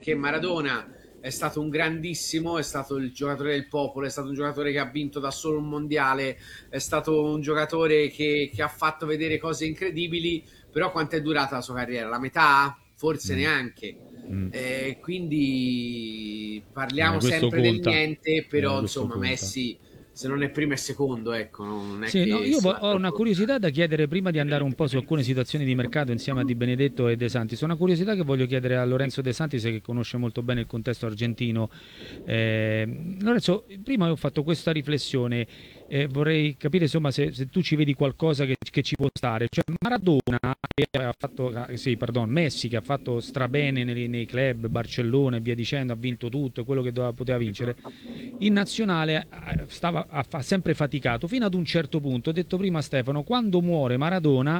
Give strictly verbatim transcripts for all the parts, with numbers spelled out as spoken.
perché Maradona è stato un grandissimo, è stato il giocatore del popolo, è stato un giocatore che ha vinto da solo un mondiale, è stato un giocatore che, che ha fatto vedere cose incredibili, però quanto è durata la sua carriera? La metà? Forse Mm. neanche. Mm. Eh, quindi Eh, parliamo questo sempre del conta. niente, Eh, però questo insomma conta. Messi se non è primo è secondo, ecco, non è Sì, no, che io vo- sia ho una proprio... curiosità da chiedere prima di andare un po' su alcune situazioni di mercato insieme a Di Benedetto e De Santis. Una curiosità che voglio chiedere a Lorenzo De Santis, che conosce molto bene il contesto argentino. Eh, Lorenzo, prima ho fatto questa riflessione, eh, vorrei capire insomma se, se tu ci vedi qualcosa che, che ci può stare. Cioè Maradona, che ha fatto, ah, sì, pardon, Messi che ha fatto strabene nei, nei club, Barcellona e via dicendo, ha vinto tutto, quello che doveva, poteva vincere in nazionale eh, stava, ha, ha sempre faticato fino ad un certo punto. Ho detto prima a Stefano, quando muore Maradona,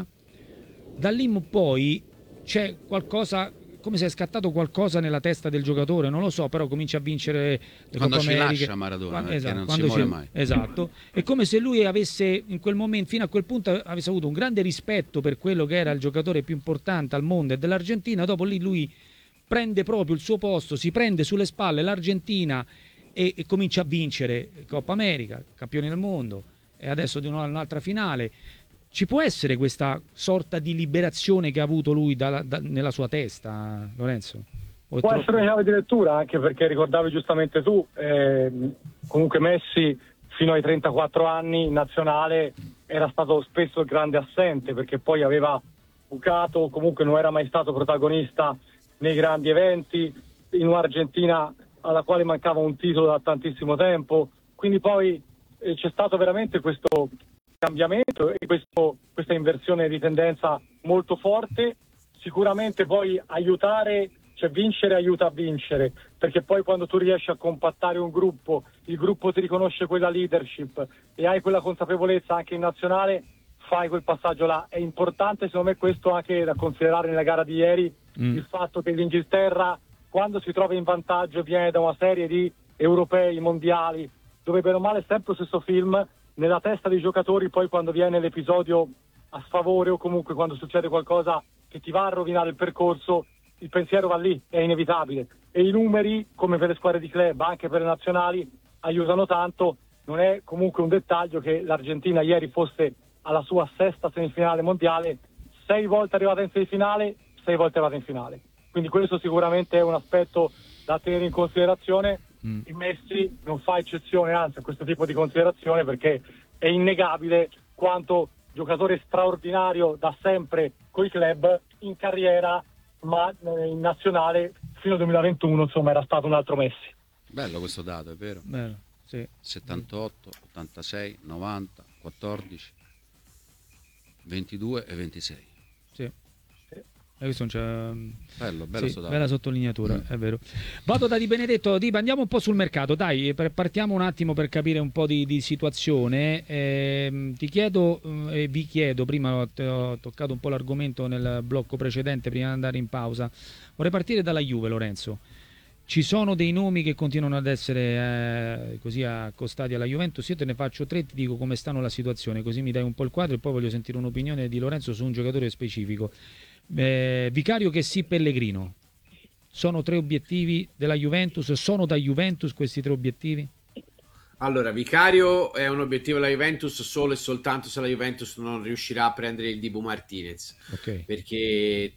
da lì in poi c'è qualcosa, come se è scattato qualcosa nella testa del giocatore, non lo so, però comincia a vincere le Quando Coppe ci Americhe. lascia Maradona, Quando, perché esatto, non si quando muore ci- mai. esatto. È come se lui avesse in quel momento, fino a quel punto, avesse avuto un grande rispetto per quello che era il giocatore più importante al mondo e dell'Argentina. Dopo lì lui prende proprio il suo posto, si prende sulle spalle l'Argentina e, e comincia a vincere Coppa America, campione del mondo e adesso di un'altra finale. Ci può essere questa sorta di liberazione che ha avuto lui dalla- da- nella sua testa, Lorenzo? O è Può troppo... essere una chiave di lettura, anche perché ricordavi giustamente tu, ehm, comunque Messi fino ai trentaquattro anni in nazionale era stato spesso il grande assente, perché poi aveva bucato, comunque non era mai stato protagonista nei grandi eventi, in un'Argentina alla quale mancava un titolo da tantissimo tempo, quindi poi eh, c'è stato veramente questo cambiamento e questo, questa inversione di tendenza molto forte. Sicuramente poi aiutare, cioè vincere aiuta a vincere, perché poi quando tu riesci a compattare un gruppo, il gruppo ti riconosce quella leadership e hai quella consapevolezza anche in nazionale, fai quel passaggio là. È importante secondo me questo anche da considerare nella gara di ieri, Mm. il fatto che l'Inghilterra quando si trova in vantaggio viene da una serie di europei, mondiali, dove bene o male è sempre lo stesso film, nella testa dei giocatori poi quando viene l'episodio a sfavore o comunque quando succede qualcosa che ti va a rovinare il percorso, il pensiero va lì, è inevitabile. E i numeri, come per le squadre di club, anche per le nazionali, aiutano tanto. Non è comunque un dettaglio che l'Argentina ieri fosse alla sua sesta semifinale mondiale, sei volte arrivata in semifinale, sei volte arrivata in finale. Quindi questo sicuramente è un aspetto da tenere in considerazione. Mm. Il Messi non fa eccezione, anzi, a questo tipo di considerazione, perché è innegabile quanto giocatore straordinario da sempre coi club in carriera, ma in nazionale fino al duemilaventuno insomma era stato un altro Messi. Bello questo dato, è vero. Bello, sì. settantotto, ottantasei, novanta, quattordici, ventidue e ventisei. Sì. E questo non c'è... Bello, bello Sì, sto dato. bella sottolineatura, Mm. è vero. Vado da Di Benedetto. Di, andiamo un po' sul mercato, dai, per- partiamo un attimo per capire un po' di, di situazione. Ehm, ti chiedo eh, e vi chiedo, prima ho, ho toccato un po' l'argomento nel blocco precedente, prima di andare in pausa, vorrei partire dalla Juve, Lorenzo. Ci sono dei nomi che continuano ad essere eh, così accostati alla Juventus. Io te ne faccio tre, ti dico come stanno la situazione, così mi dai un po' il quadro e poi voglio sentire un'opinione di Lorenzo su un giocatore specifico. Eh, Vicario che sì, Pellegrino. Sono tre obiettivi della Juventus? Sono da Juventus questi tre obiettivi? Allora, Vicario è un obiettivo della Juventus solo e soltanto se la Juventus non riuscirà a prendere il Dibu Martinez, Ok. perché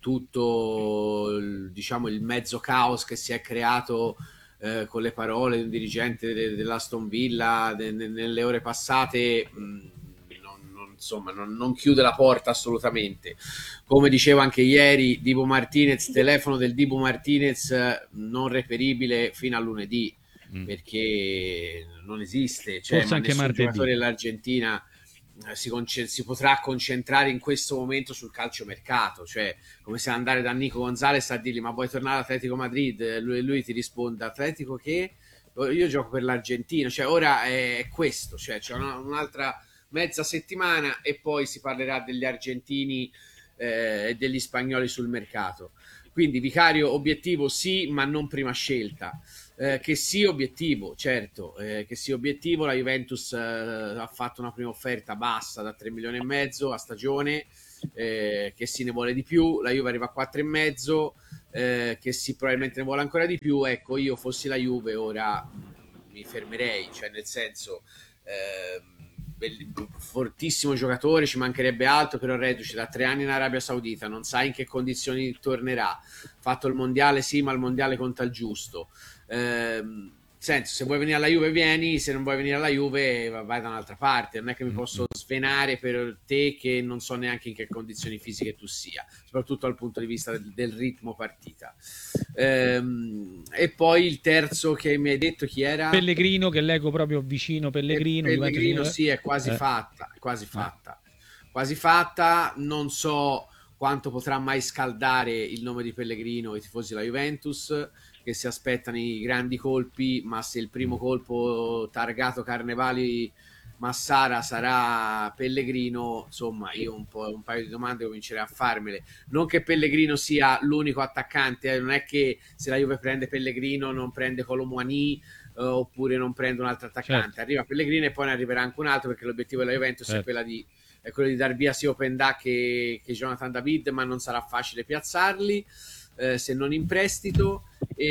tutto il, diciamo, il mezzo caos che si è creato eh, con le parole di un dirigente de- dell'Aston Villa de- de- nelle ore passate mh, non, non- insomma, non, non chiude la porta assolutamente. Come dicevo anche ieri, Dibu Martinez, telefono del Dibu Martinez eh, non reperibile fino a lunedì, Mm. perché non esiste, cioè, Forse ma anche nessun martedì. giocatore dell'Argentina eh, si, conce- si potrà concentrare in questo momento sul calciomercato, cioè come se andare da Nico Gonzalez a dirgli ma vuoi tornare all'Atletico Madrid? E lui, lui ti risponde Atletico che? Io gioco per l'Argentina, cioè ora è questo, cioè c'è una- un'altra mezza settimana e poi si parlerà degli argentini eh, e degli spagnoli sul mercato. Quindi Vicario obiettivo sì, ma non prima scelta. Eh, che sì obiettivo, certo, eh, che sì obiettivo, la Juventus eh, ha fatto una prima offerta bassa da tre milioni e mezzo a stagione, eh, che si ne vuole di più, la Juve arriva a quattro e mezzo, eh, che si probabilmente ne vuole ancora di più. Ecco, io fossi la Juve ora mi fermerei, cioè nel senso eh, fortissimo giocatore, ci mancherebbe altro, però reduce da tre anni in Arabia Saudita, non sai in che condizioni tornerà, fatto il mondiale sì, ma il mondiale conta il giusto. Ehm, senso, se vuoi venire alla Juve vieni, se non vuoi venire alla Juve vai da un'altra parte, non è che mi posso svenare per te che non so neanche in che condizioni fisiche tu sia, soprattutto dal punto di vista del, del ritmo partita. Ehm, e poi il terzo che mi hai detto chi era? Pellegrino, che leggo proprio vicino. Pellegrino, e Pellegrino Juventus... sì, è quasi eh. fatta, è quasi fatta, quasi fatta. Non so quanto potrà mai scaldare il nome di Pellegrino i tifosi della Juventus, che si aspettano i grandi colpi, ma se il primo colpo targato Carnevali Massara sarà Pellegrino, insomma io un po' un paio di domande comincerei a farmele. Non che Pellegrino sia l'unico attaccante, eh, non è che se la Juve prende Pellegrino non prende Colomouani, eh, oppure non prende un altro attaccante, certo. Arriva Pellegrino e poi ne arriverà anche un altro, perché l'obiettivo della Juventus certo. è quella di è quello di dar via sia Openda che, che Jonathan David, ma non sarà facile piazzarli eh, se non in prestito.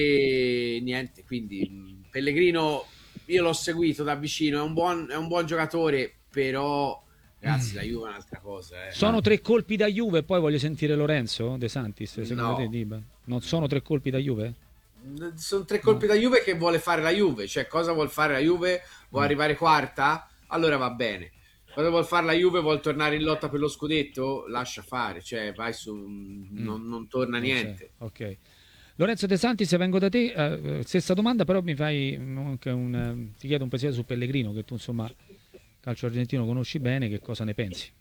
E niente, quindi Pellegrino io l'ho seguito da vicino, è un buon, è un buon giocatore, però ragazzi, mm. la Juve è un'altra cosa. Eh. Sono tre colpi da Juve, poi voglio sentire Lorenzo De Santis, secondo no. te Diba? Non sono tre colpi da Juve? Sono tre colpi no. da Juve che vuole fare la Juve, cioè cosa vuol fare la Juve? Vuole mm. arrivare quarta? Allora va bene. Cosa vuol fare la Juve? Vuol tornare in lotta per lo scudetto? Lascia fare, cioè vai su, mm. non, non torna niente. Ok. Lorenzo De Santis, vengo da te, uh, stessa domanda, però mi fai anche un, uh, ti chiedo un pensiero su Pellegrino, che tu insomma calcio argentino conosci bene, che cosa ne pensi?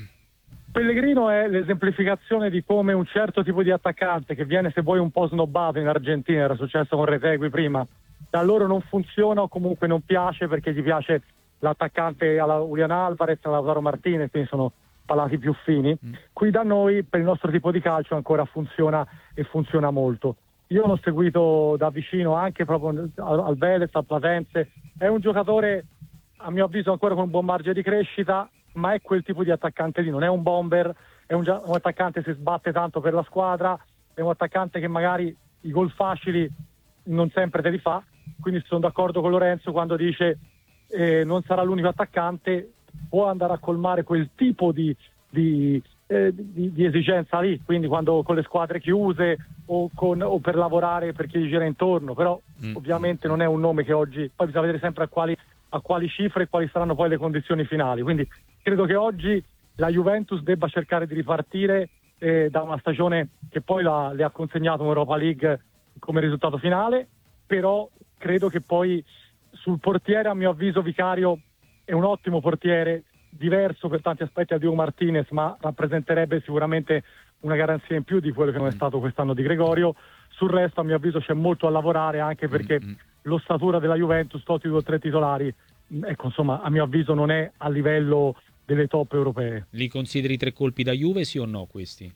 Pellegrino è l'esemplificazione di come un certo tipo di attaccante che viene, se vuoi, un po' snobbato in Argentina, era successo con Retegui prima, da loro non funziona o comunque non piace perché gli piace l'attaccante alla Julian Alvarez, alla Lautaro Martinez, quindi sono palati più fini. Mm. Qui da noi, per il nostro tipo di calcio, ancora funziona e funziona molto. Io l'ho seguito da vicino anche proprio al Vélez, al Platense. È un giocatore, a mio avviso, ancora con un buon margine di crescita, ma è quel tipo di attaccante lì, non è un bomber, è un, un attaccante che si sbatte tanto per la squadra, è un attaccante che magari i gol facili non sempre te li fa, quindi sono d'accordo con Lorenzo quando dice eh, non sarà l'unico attaccante, può andare a colmare quel tipo di... di Eh, di, di esigenza lì, quindi quando con le squadre chiuse o, con, o per lavorare per chi gli gira intorno, però mm. ovviamente non è un nome che oggi, poi bisogna vedere sempre a quali, a quali cifre e quali saranno poi le condizioni finali, quindi credo che oggi la Juventus debba cercare di ripartire eh, da una stagione che poi la, le ha consegnato un'Europa League come risultato finale, però credo che poi sul portiere, a mio avviso, Vicario è un ottimo portiere, diverso per tanti aspetti a Diego Martinez, ma rappresenterebbe sicuramente una garanzia in più di quello che non è stato quest'anno di Gregorio. Sul resto, a mio avviso, c'è molto a lavorare, anche perché mm-hmm. l'ossatura della Juventus, tolti due o tre titolari, ecco, insomma, a mio avviso non è a livello delle top europee. Li consideri tre colpi da Juve, sì o no questi?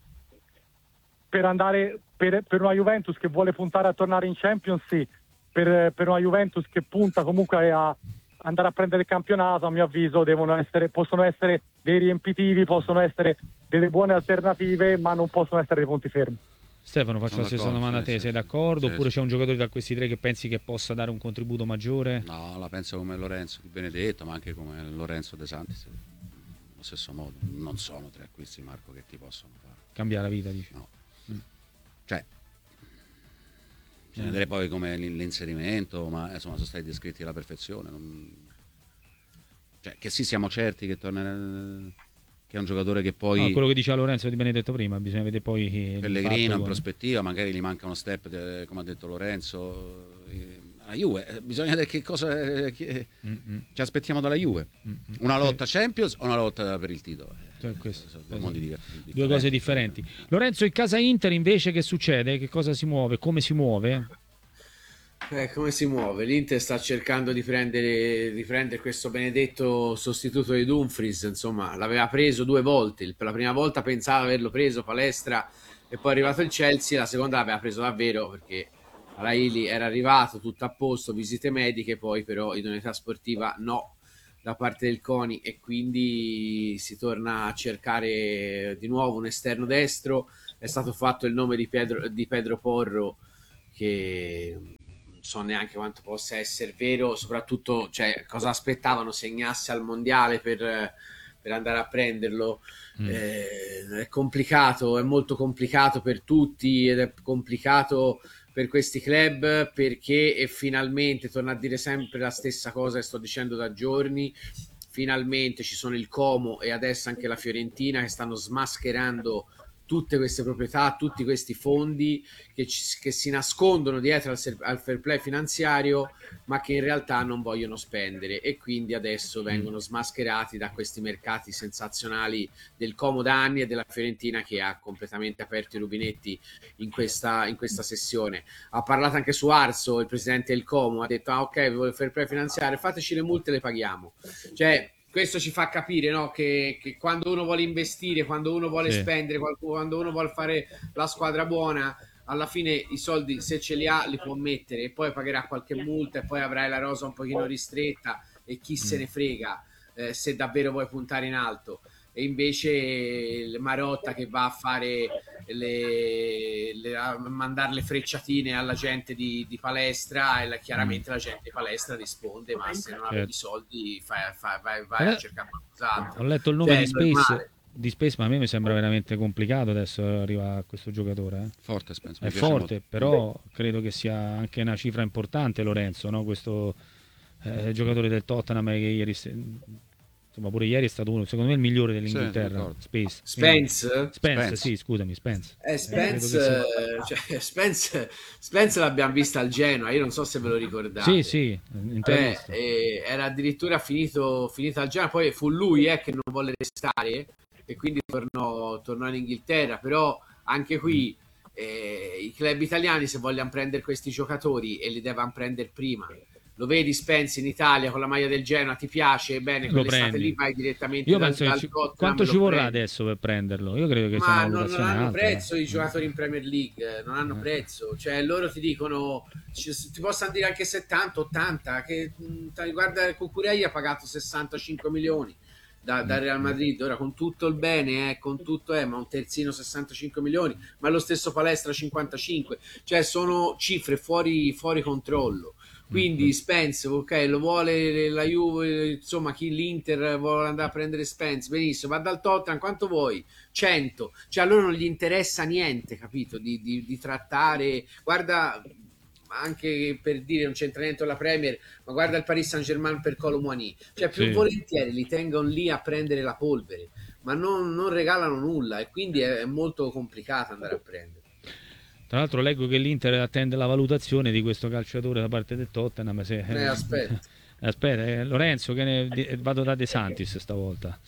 Per andare per, per una Juventus che vuole puntare a tornare in Champions, sì. Per, per una Juventus che punta comunque a andare a prendere il campionato, a mio avviso devono essere, possono essere dei riempitivi, possono essere delle buone alternative, ma non possono essere dei punti fermi. Stefano, faccio Sono la stessa domanda a te, sì, sei sì, d'accordo? sì, Oppure sì. c'è un giocatore da questi tre che pensi che possa dare un contributo maggiore? No, la penso come Lorenzo Di Benedetto, ma anche come Lorenzo De Santis. Allo stesso modo, non sono tre acquisti, Marco, che ti possono fare. Cambiare la vita, dici? No. Mm. Cioè, bisogna vedere poi come l'inserimento, ma insomma sono stati descritti alla perfezione. Non... Cioè, che sì, siamo certi che tornerà, che è un giocatore che poi... No, quello che diceva Lorenzo Di Benedetto prima, bisogna vedere poi... Pellegrino in prospettiva, magari gli manca uno step, de, come ha detto Lorenzo, a Juve. Bisogna vedere che cosa che, ci aspettiamo dalla Juve. Mm-hmm. Una lotta Champions o una lotta per il titolo? Cioè, questo, sono due mondi differenti. Due cose differenti. Lorenzo, in casa Inter invece che succede? Che cosa si muove? Come si muove? Eh, come si muove? L'Inter sta cercando di prendere, di prendere questo benedetto sostituto di Dumfries, insomma l'aveva preso due volte, la prima volta pensava di averlo preso Palestra e poi è arrivato il Chelsea, la seconda l'aveva preso davvero perché Raili era arrivato tutto a posto, visite mediche, poi però idoneità sportiva no da parte del CONI e quindi si torna a cercare di nuovo un esterno destro. è stato fatto il nome di Pedro, di Pedro Porro, che non so neanche quanto possa essere vero, soprattutto cioè, cosa aspettavano segnasse al mondiale per, per andare a prenderlo. Mm. Eh, è complicato, è molto complicato per tutti ed è complicato per questi club, perché e finalmente, torno a dire sempre la stessa cosa che sto dicendo da giorni, finalmente ci sono il Como e adesso anche la Fiorentina che stanno smascherando tutte queste proprietà, tutti questi fondi che, ci, che si nascondono dietro al, al fair play finanziario, ma che in realtà non vogliono spendere, e quindi adesso vengono smascherati da questi mercati sensazionali del Como da anni e della Fiorentina, che ha completamente aperto i rubinetti in questa, in questa sessione. Ha parlato anche su Arso, il presidente del Como, ha detto ah, ok, il fair play finanziario, fateci le multe, le paghiamo. Cioè, questo ci fa capire, no? che, che quando uno vuole investire, quando uno vuole sì. spendere, quando uno vuole fare la squadra buona, alla fine i soldi, se ce li ha, li può mettere, e poi pagherà qualche multa, e poi avrai la rosa un pochino ristretta, e chi mm. se ne frega, eh, se davvero vuoi puntare in alto. E invece il Marotta che va a fare le, le a mandare le frecciatine alla gente di, di palestra, e la, chiaramente mm. la gente di palestra risponde ma se non avevi certo. soldi fai, fai, vai, vai eh, a cercare qualcos'altro. Ho letto il nome cioè, di Space di Space, ma a me mi sembra veramente complicato adesso arriva a questo giocatore, eh. forte Spence, è forte molto. Però credo che sia anche una cifra importante, Lorenzo, no? Questo eh, giocatore del Tottenham che ieri insomma pure ieri è stato uno, secondo me il migliore dell'Inghilterra. Sì, Space. Spence? Spence? Spence, sì, scusami, Spence. Eh, Spence, eh, cioè, Spence, Spence l'abbiamo vista al Genoa, io non so se ve lo ricordate. Sì, sì, eh, eh, era addirittura finito, finito al Genoa, poi fu lui eh, che non volle restare e quindi tornò, tornò in Inghilterra, però anche qui eh, i club italiani, se vogliono prendere questi giocatori, e li devono prendere prima. Lo vedi Spence in Italia con la maglia del Genoa, ti piace? Bene, quell'estate lì vai direttamente io dal, penso dal ci, Tottenham, quanto ci vorrà prendi. adesso per prenderlo? Io credo che ma sia una non, non hanno alta, prezzo eh. i giocatori in Premier League, non hanno eh. prezzo, cioè loro ti dicono ti possono dire anche settanta ottanta, che guarda Cucurella ha pagato sessantacinque milioni da, da Real Madrid, ora con tutto il bene eh, con tutto è, ma un terzino sessantacinque milioni, ma lo stesso Palestra cinquantacinque, cioè sono cifre fuori, fuori controllo. Quindi Spence, ok, lo vuole la Juve, insomma chi l'Inter vuole andare a prendere Spence, benissimo, va dal Tottenham, quanto vuoi? cento, cioè a loro non gli interessa niente, capito, di, di, di trattare, guarda, anche per dire non c'entra niente la Premier, ma guarda il Paris Saint-Germain per Kolo Muani, cioè più sì. volentieri li tengono lì a prendere la polvere, ma non, non regalano nulla, e quindi è, è molto complicato andare a prendere. Tra l'altro leggo che l'Inter attende la valutazione di questo calciatore da parte del Tottenham. Se, eh, aspetta, aspetta eh, Lorenzo, che ne, vado da De Santis stavolta.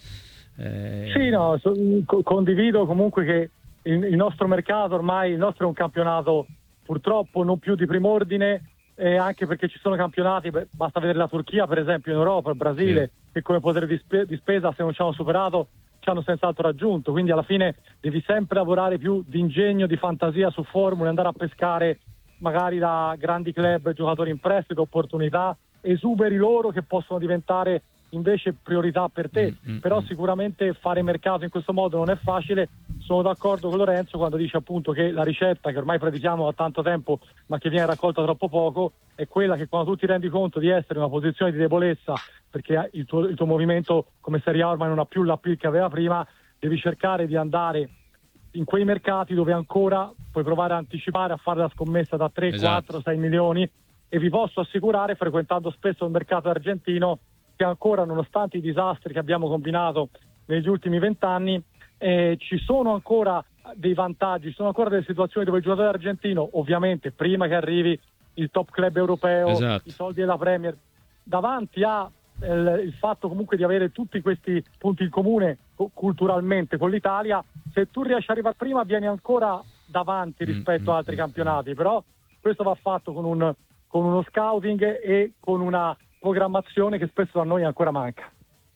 Eh... Sì, no, so, condivido comunque che il, il nostro mercato ormai, il nostro è un campionato purtroppo non più di prim'ordine, eh, anche perché ci sono campionati, beh, basta vedere la Turchia per esempio in Europa, il Brasile, sì. che come potere di, spe- di spesa se non ci hanno superato ci hanno senz'altro raggiunto, quindi alla fine devi sempre lavorare più di ingegno, di fantasia su formule, andare a pescare magari da grandi club giocatori in prestito, opportunità, esuberi loro che possono diventare invece priorità per te, mm, mm, però sicuramente fare mercato in questo modo non è facile. Sono d'accordo con Lorenzo quando dice appunto che la ricetta che ormai predichiamo da tanto tempo ma che viene raccolta troppo poco è quella che quando tu ti rendi conto di essere in una posizione di debolezza perché il tuo, il tuo movimento come Serie A ormai non ha più l'appeal che aveva prima, devi cercare di andare in quei mercati dove ancora puoi provare a anticipare, a fare la scommessa da tre, esatto. quattro, sei milioni, e vi posso assicurare, frequentando spesso il mercato argentino, che ancora nonostante i disastri che abbiamo combinato negli ultimi vent'anni eh, ci sono ancora dei vantaggi, ci sono ancora delle situazioni dove il giocatore argentino, ovviamente prima che arrivi il top club europeo, esatto. i soldi della Premier, davanti a il, il fatto comunque di avere tutti questi punti in comune culturalmente con l'Italia, se tu riesci ad arrivare prima vieni ancora davanti rispetto mm, a altri mm, campionati, però questo va fatto con, un, con uno scouting e con una programmazione che spesso a noi ancora manca.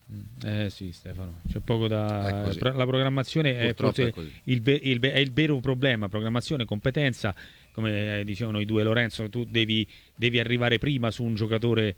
Eh sì Stefano, c'è poco da... È la programmazione è forse è il, il, è il vero problema, programmazione, competenza, come dicevano i due Lorenzo, tu devi, devi arrivare prima su un giocatore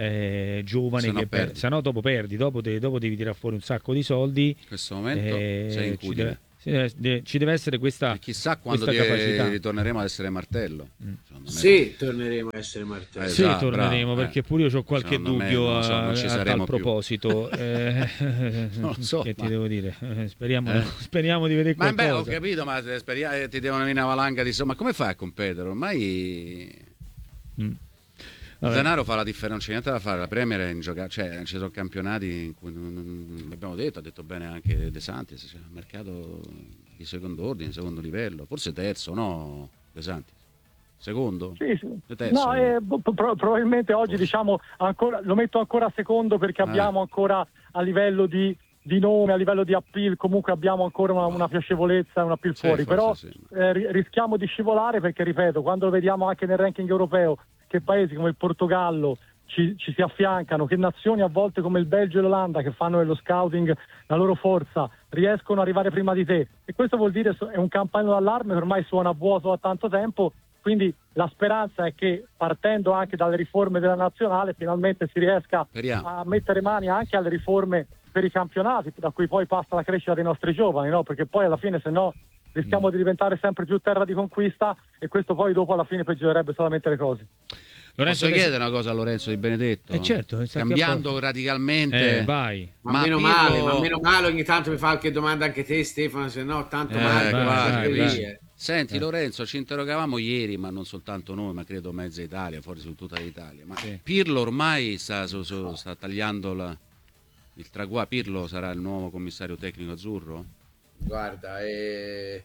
eh, giovane, se no, che per, se no dopo perdi, dopo, te, dopo devi tirare fuori un sacco di soldi. In questo momento eh, sei in ci deve, ci deve essere questa e chissà quando questa capacità. ritorneremo ad essere martello. Mm. Sì, torneremo a essere martello. Eh, sì, esatto, torneremo, bravo, perché eh. pure io ho qualche Secondo me, dubbio non so, non a, ci a saremo tal più. proposito. Eh, Non lo so, che ti ma- devo dire? Eh, Speriamo, Eh. speriamo di vedere Ma beh, ho qualcosa. capito, ma se speriamo, eh, ti devono venire una valanga di insomma, come fai a competere? Ormai Mm. il Vabbè. denaro fa la differenza, non c'è niente da fare. La Premier è in gioca- cioè ci sono campionati in cui non- non- abbiamo detto, ha detto bene anche De Santis, c'è un mercato di secondo ordine, secondo livello, forse terzo, no? De Santis. Secondo? Sì, sì. E terzo? No, eh, pro- probabilmente oggi diciamo ancora, lo metto ancora secondo perché Eh. abbiamo ancora a livello di, di nome, a livello di appeal, comunque abbiamo ancora una, una piacevolezza, un appeal Sì, fuori, però forse sì. eh, ri- rischiamo di scivolare perché, ripeto, quando lo vediamo anche nel ranking europeo che paesi come il Portogallo ci, ci si affiancano, che nazioni a volte come il Belgio e l'Olanda che fanno nello scouting la loro forza riescono ad arrivare prima di te, e questo vuol dire so- è un campanello d'allarme che ormai suona a vuoto da tanto tempo. Quindi la speranza è che, partendo anche dalle riforme della nazionale, finalmente si riesca Speriamo. a mettere mani anche alle riforme per i campionati, da cui poi passa la crescita dei nostri giovani, no? Perché poi alla fine, se no, rischiamo di diventare sempre più terra di conquista, e questo poi dopo alla fine peggiorerebbe solamente le cose. Lorenzo, Posso chiedere una cosa a Lorenzo Di Benedetto? Eh, certo, sta cambiando qui a radicalmente. Eh, vai. Ma, Ma meno Pirlo- male, ma meno male ogni tanto mi fa qualche domanda anche te, Stefano, se no tanto Eh, male. vai, guarda, vai, lì, vai. eh. Senti Eh. Lorenzo, ci interrogavamo ieri, ma non soltanto noi, ma credo mezza Italia, fuori su tutta l'Italia. Ma Sì. Pirlo ormai sta, su- su- sta tagliando la- il traguardo. Pirlo sarà il nuovo commissario tecnico azzurro? Guarda, eh,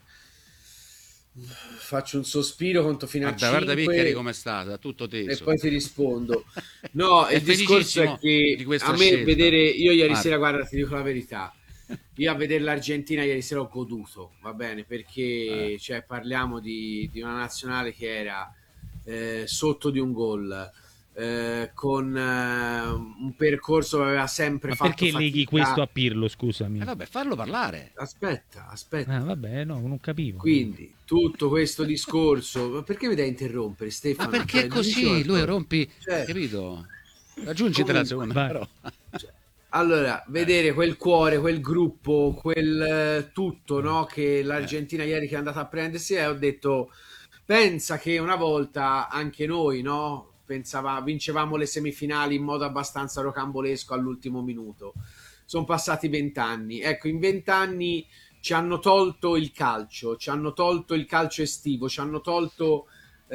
faccio un sospiro, conto fino a Guarda, guarda cinque Piccari come sta, da tutto e teso. poi ti rispondo. No, È il discorso è felicissimo che di questa a me scelta. vedere, io ieri Guarda. sera, guarda, ti dico la verità, io a vedere l'Argentina ieri sera ho goduto, va bene, perché Eh. cioè, parliamo di, di una nazionale che era eh, sotto di un gol, eh, con eh, un percorso che aveva sempre Ma fatto perché leghi fatica. questo a Pirlo, scusami? Eh vabbè, farlo parlare. Aspetta, aspetta. Ah, vabbè, no, non capivo. Quindi tutto questo discorso, ma perché mi devi interrompere, Ma Stefano? perché Cioè, così? dici Lui qualcosa. rompi, Cioè, capito? Raggiungite la seconda. Vai. Però. allora, vedere quel cuore, quel gruppo, quel eh, tutto, no? Che l'Argentina ieri che è andata a prendersi, e ho detto, pensa che una volta anche noi, no? Pensava, vincevamo le semifinali in modo abbastanza rocambolesco all'ultimo minuto. Sono passati vent'anni. Ecco, in vent'anni ci hanno tolto il calcio, ci hanno tolto il calcio estivo, ci hanno tolto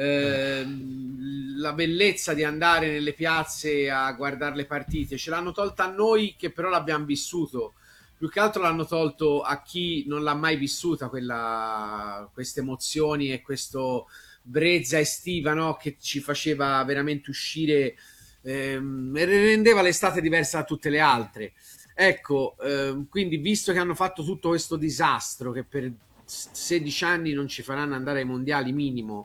ehm, la bellezza di andare nelle piazze a guardare le partite, ce l'hanno tolta a noi che però l'abbiamo vissuto. Più che altro l'hanno tolto a chi non l'ha mai vissuta quella, queste emozioni e questo brezza estiva, no? Che ci faceva veramente uscire ehm, e rendeva l'estate diversa da tutte le altre. Ecco, ehm, quindi visto che hanno fatto tutto questo disastro, che per sedici anni non ci faranno andare ai mondiali minimo,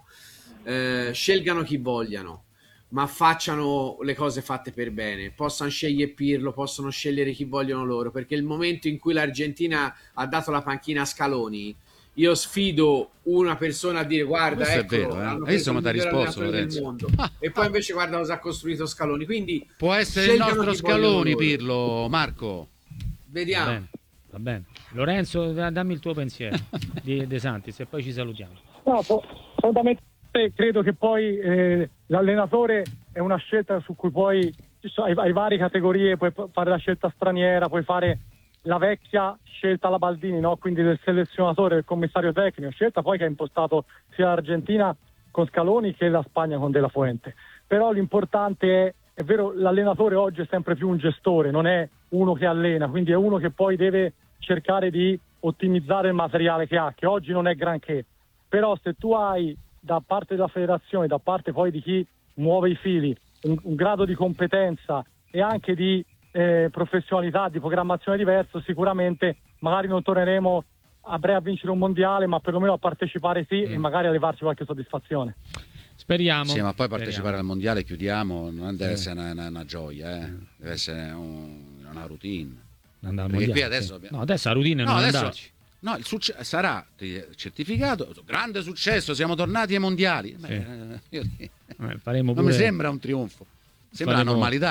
eh, scelgano chi vogliano, ma facciano le cose fatte per bene. Possano scegliere Pirlo, possono scegliere chi vogliono loro, perché il momento in cui l'Argentina ha dato la panchina a Scaloni, io sfido una persona a dire guarda, Questo è eccolo, vero, eh. hanno Hai visto preso come il ti ha miglior risposto, allenatore del Lorenzo? mondo. Ah, E poi invece guarda cosa ha costruito Scaloni, quindi Può essere il scelgano nostro chi vogliono Scaloni, loro. Pirlo, Marco. Va Vediamo. bene, va bene. Lorenzo, da- dammi il tuo pensiero di De Santis e poi ci salutiamo. No, fo- fondamentalmente credo che poi eh, l'allenatore è una scelta su cui poi ci sono- hai, hai varie categorie, puoi p- fare la scelta straniera, puoi fare la vecchia scelta alla Baldini, no? Quindi del selezionatore, del commissario tecnico, scelta poi che ha impostato sia l'Argentina con Scaloni che la Spagna con De La Fuente. Però l'importante è, è vero, l'allenatore oggi è sempre più un gestore, non è uno che allena, quindi è uno che poi deve cercare di ottimizzare il materiale che ha, che oggi non è granché. Però se tu hai da parte della federazione, da parte poi di chi muove i fili, un, un grado di competenza e anche di eh, professionalità, di programmazione diverso, sicuramente magari non torneremo a breve a vincere un mondiale, ma perlomeno a partecipare sì, mm. e magari a levarci qualche soddisfazione. Speriamo. Sì, ma poi Speriamo. partecipare al mondiale, chiudiamo, non deve Sì. essere una, una- una gioia, eh. Deve essere un- una routine. Andare al Perché qui mondiale, adesso sì. abbiamo- No, adesso la routine No, non adesso- andarci. No, il succe- sarà certificato, grande successo, siamo tornati ai mondiali. Beh, Sì. eh, io- Eh, faremo non pure... mi sembra un trionfo, sembra faremo- la normalità.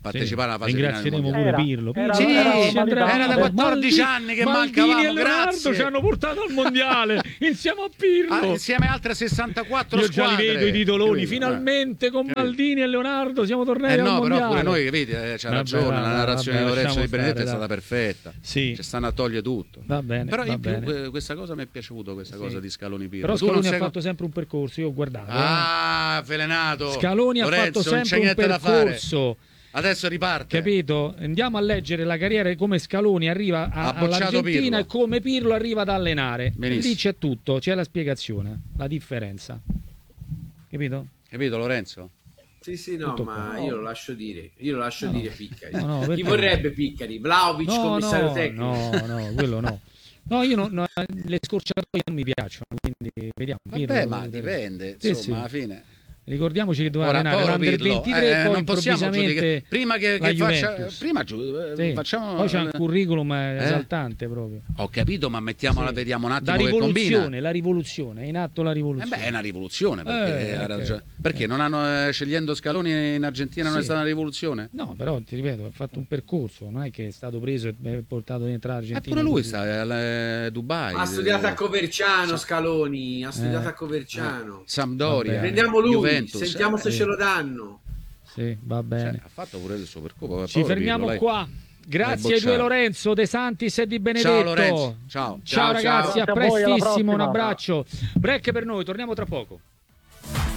partecipare alla fase ringrazieremo finale pure mondiale. Pirlo. Era- Pirlo, Sì, era- ci andrà- era da quattordici anni che Maldini mancavamo, e Leonardo grazie. ci hanno portato al mondiale insieme a Pirlo. Ah, insieme a altre sessantaquattro Io già squadre. li vedo i titoloni, Capito? finalmente con Capito? Maldini e Leonardo siamo tornati Eh al no, però mondiale. pure noi, vedi, eh, c'ha Vabbè, ragione, vabbè, la narrazione vabbè, di Lorenzo lasciamo Di Benedetto stare, è stata dai. perfetta. Sì. Ci stanno a togliere tutto. Va bene, Però va in più bene. que- questa cosa mi è piaciuta, questa cosa Sì. di Scaloni Pirlo. Però Tu non Scaloni ha sei- fatto sempre un percorso, io ho guardato. eh. Ah, avvelenato. Scaloni Lorenzo, ha fatto non c'è sempre un niente da fare. percorso. Adesso riparte. Capito? Andiamo a leggere la carriera di come Scaloni arriva a- Ha bocciato all'Argentina Pirlo. e come Pirlo arriva ad allenare. Benissimo. Lì c'è tutto, c'è la spiegazione, la differenza. Capito? Capito Lorenzo? Sì, sì, no, Tutto ma qua. io lo lascio dire. Io lo lascio No, dire no. Piccari. No, no, Chi perché- vorrebbe Piccari? Vlahovic, No, commissario no, tecnico. no, no, quello no. No, io non, no, le scorciatoie non mi piacciono, quindi vediamo. Vabbè, Pirlo, ma vedremo. dipende, Sì, insomma, sì. alla fine. Ricordiamoci che doveva Ora, allenare povero l'Under Pirlo, ventitré eh, e poi non possiamo improvvisamente giudicare. Prima che, la che faccia, Juventus. prima giu- eh, Sì. facciamo. Poi c'è un curriculum Eh? esaltante proprio. Ho capito, ma mettiamola, Sì. vediamo un La attimo che rivoluzione, combina. la rivoluzione, è in atto la Eh rivoluzione. beh, è una rivoluzione perché, Eh, ha ok. ragione. Perché non hanno eh, scegliendo Scaloni in Argentina non è Sì. stata una rivoluzione? No, però ti ripeto, ha fatto un percorso, non è che è stato preso e è portato dentro E l'Argentina. pure lui così. sta a Dubai. Ha studiato a eh, Coverciano, Scaloni. Ha studiato Eh. a Coverciano. Sampdoria. Vabbè. Prendiamo lui, Juventus. sentiamo se Eh, ce lo danno. Sì, va cioè, bene. ha fatto pure il suo percorso. Ci fermiamo qua. Grazie ai due bocciato. Lorenzo, De Santis e Di Benedetto. Ciao Lorenzo. Ciao. Ciao, Ciao, ragazzi, ciao. a Grazie a voi, alla prestissimo, un prossima. abbraccio. Break per noi, torniamo tra poco.